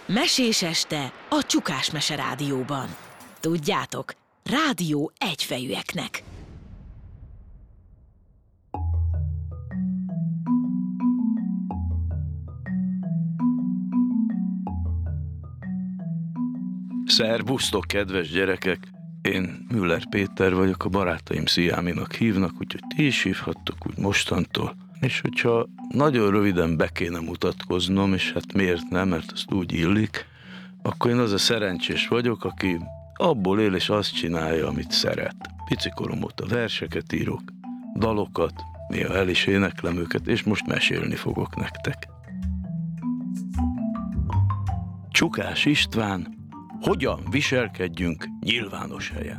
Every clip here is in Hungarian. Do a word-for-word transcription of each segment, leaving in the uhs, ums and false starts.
Mesés este a Csukás Mese Rádióban. Tudjátok, rádió egyfejűeknek. Szerbusztok, kedves gyerekek! Én Müller Péter vagyok, a barátaim Sziáminak hívnak, úgyhogy ti is hívhattok úgy mostantól. És hogyha nagyon röviden be kéne mutatkoznom, és hát miért nem, mert azt úgy illik, akkor én az a szerencsés vagyok, aki abból él és azt csinálja, amit szeret. Picikorom óta verseket írok, dalokat, néha el is éneklem őket, és most mesélni fogok nektek. Csukás István, hogyan viselkedjünk nyilvános helyen?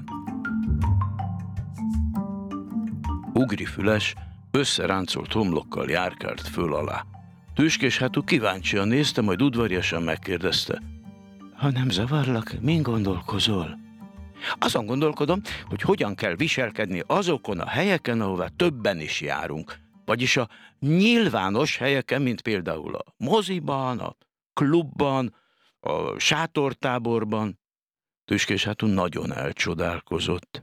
Ugrifüles összeráncolt homlokkal járkált föl alá. Tüskés hátú kíváncsian nézte, majd udvariasan megkérdezte: ha nem zavarlak, min gondolkozol? Azon gondolkodom, hogy hogyan kell viselkedni azokon a helyeken, ahová többen is járunk. Vagyis a nyilvános helyeken, mint például a moziban, a klubban, a sátortáborban. Tüskés hátú nagyon elcsodálkozott.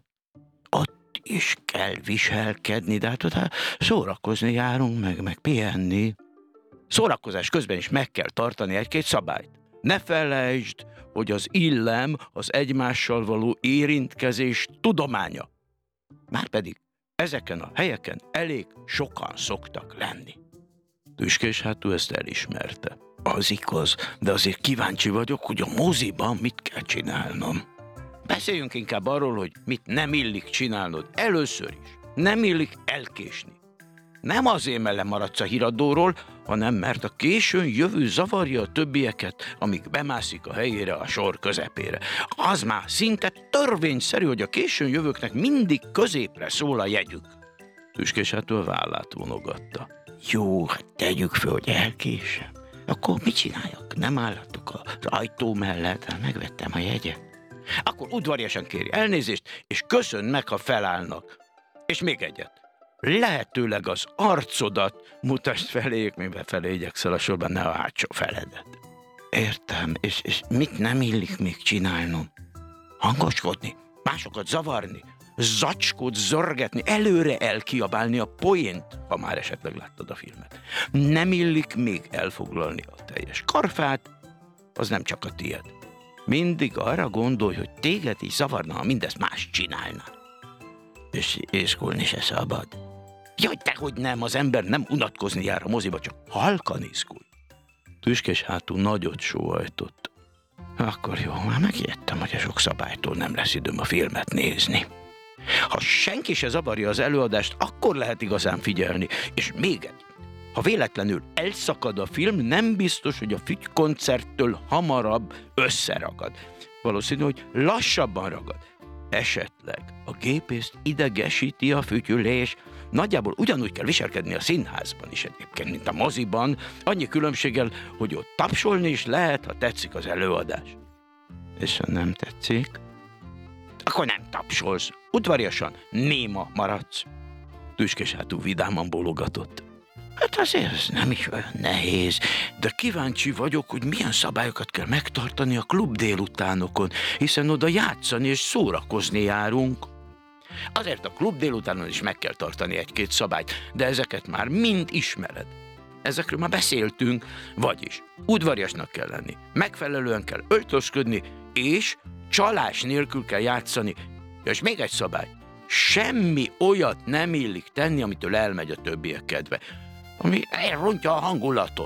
Ott is kell viselkedni, de hát oda szórakozni járunk, meg, meg pihenni. Szórakozás közben is meg kell tartani egy-két szabályt. Ne felejtsd, hogy az illem az egymással való érintkezés tudománya. Márpedig ezeken a helyeken elég sokan szoktak lenni. Tüskés hátú ezt elismerte. Az igaz, de azért kíváncsi vagyok, hogy a moziban mit kell csinálnom. Beszéljünk inkább arról, hogy mit nem illik csinálnod. Először is nem illik elkésni. Nem azért, mert lemaradsz a híradóról, hanem mert a későn jövő zavarja a többieket, amíg bemászik a helyére a sor közepére. Az már szinte törvényszerű, hogy a későn jövőknek mindig középre szól a jegyük. Tüskés hátú a vállát vonogatta. Jó, hát tegyük fel, hogy elkésem. Akkor mit csináljak? Nem állhatok az ajtó mellett, hát megvettem a jegyet. Akkor udvariasan kéri elnézést, és köszönd meg, ha felállnak. És még egyet. Lehetőleg az arcodat mutasd feléjük, mi befelé igyekszel a sorban, ne a hátsó feledet. Értem, és, és mit nem illik még csinálnom? Hangoskodni, másokat zavarni, zacskót zörgetni, előre elkiabálni a poént, ha már esetleg láttad a filmet. Nem illik még elfoglalni a teljes karfát, az nem csak a tied. Mindig arra gondolj, hogy téged is zavarna, ha mindezt más csinálna. És észkulni se szabad. Jaj, dehogy nem, az ember nem unatkozni jár a moziba, csak halkan iszkul. Tüskés hátú nagyot sóhajtott. Akkor jó, már megijedtem, hogy a sok szabálytól nem lesz időm a filmet nézni. Ha senki se zavarja az előadást, akkor lehet igazán figyelni. És még egy. Ha véletlenül elszakad a film, nem biztos, hogy a fügykoncerttől hamarabb összeragad. Valószínű, hogy lassabban ragad. Esetleg a gépészt idegesíti a fütyülés. Nagyjából ugyanúgy kell viselkedni a színházban is egyébként, mint a moziban, annyi különbséggel, hogy ott tapsolni is lehet, ha tetszik az előadás. És ha nem tetszik, akkor nem tapsolsz, udvariasan néma maradsz. Tüskés hátú vidáman bólogatott. Hát azért ez nem is olyan nehéz, de kíváncsi vagyok, hogy milyen szabályokat kell megtartani a klub délutánokon, hiszen oda játszani és szórakozni járunk. Azért a klub délutánon is meg kell tartani egy-két szabályt, de ezeket már mind ismered. Ezekről már beszéltünk, vagyis udvariasnak kell lenni, megfelelően kell öltözködni, és csalás nélkül kell játszani. És még egy szabály, semmi olyat nem illik tenni, amitől elmegy a többiek kedve, ami elrontja a hangulatot.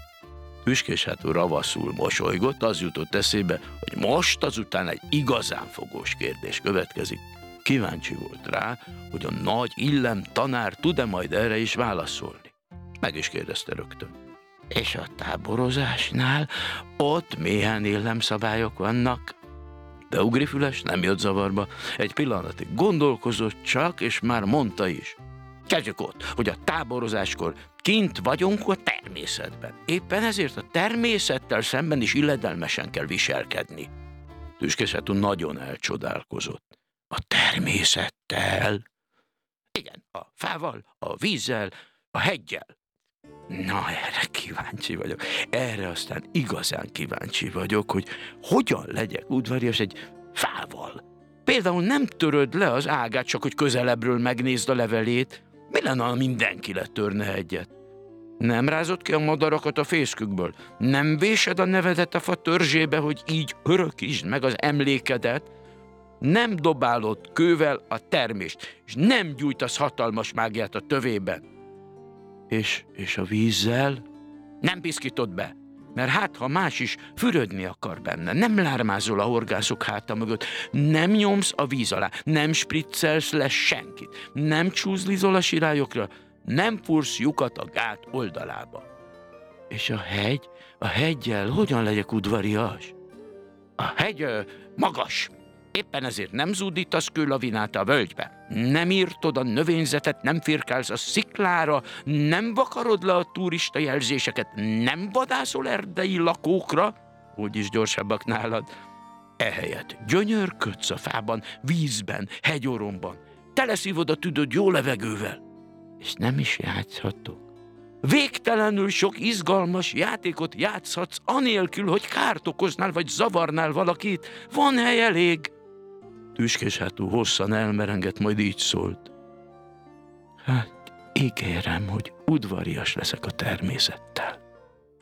Tüskés hátú ravaszul mosolygott, az jutott eszébe, hogy most azután egy igazán fogós kérdés következik. Kíváncsi volt rá, hogy a nagy illem tanár tud-e majd erre is válaszolni. Meg is kérdezte rögtön. És a táborozásnál ott milyen illemszabályok vannak? De Ugrifüles nem jött zavarba, egy pillanatig gondolkozott csak, és már mondta is. Kezdjük ott, hogy a táborozáskor kint vagyunk a természetben. Éppen ezért a természettel szemben is illedelmesen kell viselkedni. Tüskés hátú nagyon elcsodálkozott. A természettel? Igen, a fával, a vízzel, a heggyel. Na, erre kíváncsi vagyok. Erre aztán igazán kíváncsi vagyok, hogy hogyan legyek udvarias egy fával. Például nem töröd le az ágát, csak hogy közelebbről megnézd a levelét. Mi lenne, ha mindenki letörne egyet? Nem rázod ki a madarakat a fészkükből? Nem vésed a nevedet a fa törzsébe, hogy így örökítsd meg az emlékedet? Nem dobálod kővel a termést, és nem gyújtasz hatalmas mágiát a tövében. És, és a vízzel? Nem piszkítod be, mert hát, ha más is fürödni akar benne, nem lármázol a horgászok háta mögött, nem nyomsz a víz alá, nem spriccelsz le senkit, nem csúzlizol a sirályokra, nem fúrsz lyukat a gát oldalába. És a hegy? A heggyel hogyan legyek udvarias? A hegy ö, magas. Éppen ezért nem zúdítasz kőlavinát a völgybe. Nem írtod a növényzetet, nem firkálsz a sziklára, nem vakarod le a turista jelzéseket, nem vadászol erdei lakókra, úgyis gyorsabbak nálad. Ehelyett gyönyörködsz a fában, vízben, hegyoromban. Teleszívod a tüdőd jó levegővel, és nem is játszhatok. Végtelenül sok izgalmas játékot játszhatsz, anélkül, hogy kárt okoznál, vagy zavarnál valakit. Van hely elég. Tüskés hátú hosszan elmerengett, majd így szólt. Hát, ígérem, hogy udvarias leszek a természettel.